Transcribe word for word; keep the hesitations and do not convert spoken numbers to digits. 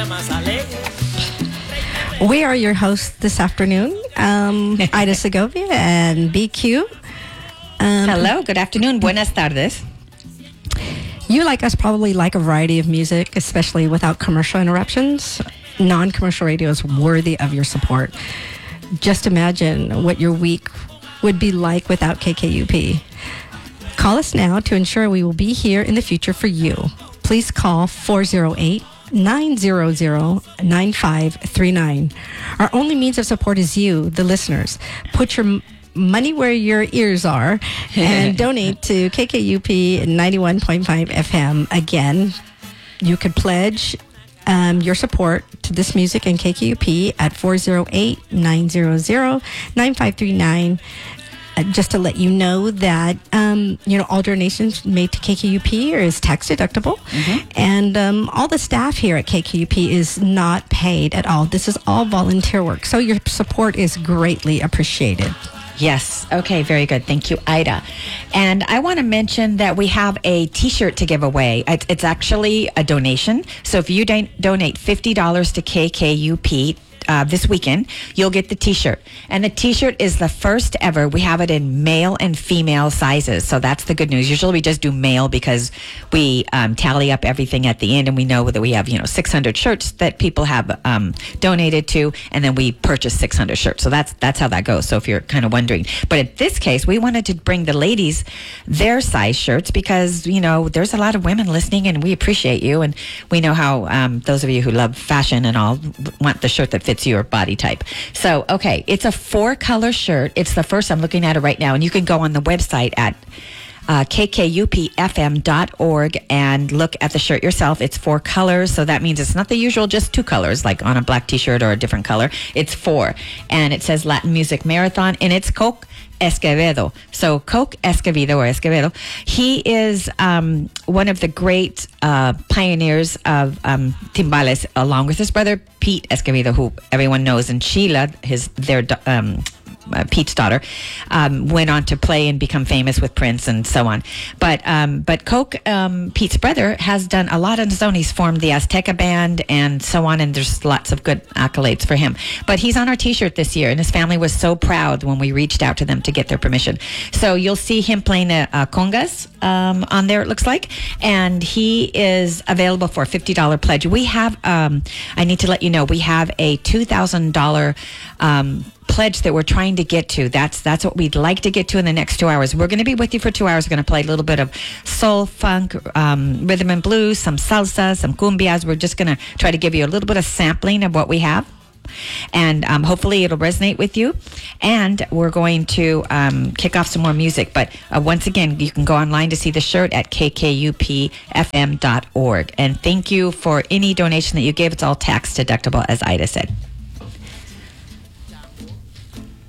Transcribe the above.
We are your hosts this afternoon, um, Ida Segovia and B Q. Um, Hello, good afternoon. Buenas tardes. You, like us, probably like a variety of music, especially without commercial interruptions. Non-commercial radio is worthy of your support. Just imagine what your week would be like without K K U P. Call us now to ensure we will be here in the future for you. Please call four oh eight, nine hundred, nine five three nine. Our only means of support is you, the listeners. Put your m- money where your ears are and donate to K K U P ninety-one point five F M. Again, you could pledge um, your support to this music and K K U P at four oh eight, nine hundred, nine five three nine. Uh, just to let you know that, um, you know, all donations made to K K U P is tax deductible. Mm-hmm. And um, all the staff here at K K U P is not paid at all. This is all volunteer work. So your support is greatly appreciated. Yes. Okay. Very good. Thank you, Ida. And I want to mention that we have a T-shirt to give away. It's, it's actually a donation. So if you don- donate fifty dollars to K K U P Uh, this weekend, you'll get the T-shirt. And the T-shirt is the first ever. We have it in male and female sizes. So that's the good news. Usually we just do male because we um, tally up everything at the end and we know that we have, you know, six hundred shirts that people have um, donated to, and then we purchase six hundred shirts. So that's that's how that goes. So if you're kind of wondering. But in this case, we wanted to bring the ladies their size shirts because, you know, there's a lot of women listening and we appreciate you. And we know how um, those of you who love fashion and all want the shirt that fits your body type. So, okay, it's a four color shirt. It's the first, I'm looking at it right now, and you can go on the website at uh, k k u p f m dot org and look at the shirt yourself. It's four colors, so that means it's not the usual just two colors, like on a black t-shirt or a different color. It's four, and it says Latin Music Marathon, and it's Coke Escovedo. So Coke Escovedo or Escovedo, he is um, one of the great uh, pioneers of um, timbales, along with his brother Pete Escovedo, who everyone knows, and Sheila, his their um, uh, Pete's daughter, um, went on to play and become famous with Prince and so on. But um, but Coke, um, Pete's brother, has done a lot on his own. He's formed the Azteca Band and so on, and there's lots of good accolades for him. But he's on our T-shirt this year, and his family was so proud when we reached out to them to get their permission. So you'll see him playing a, a congas um, on there, it looks like, and he is available for a fifty dollars pledge. We have, um, I need to let you know, we have a two thousand dollars um, pledge that we're trying to get to. That's that's what we'd like to get to in the next two hours. We're going to be with you for two hours. We're going to play a little bit of soul, funk, um, rhythm and blues, some salsa, some cumbias. We're just going to try to give you a little bit of sampling of what we have. And um, hopefully it'll resonate with you. And we're going to um, kick off some more music. But uh, once again, you can go online to see the shirt at k k u p f m dot org. And thank you for any donation that you gave. It's all tax deductible, as Ida said.